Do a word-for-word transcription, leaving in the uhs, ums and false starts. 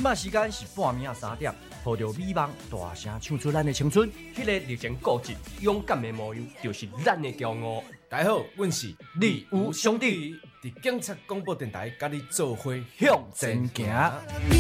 仔时间是半暝三点，抱着美梦大声唱出咱的青春。 迄个热情固执、勇敢的模样，就是咱的骄傲。 大家好，阮是李吴兄弟， 伫警察广播电台，甲你做伙向前行。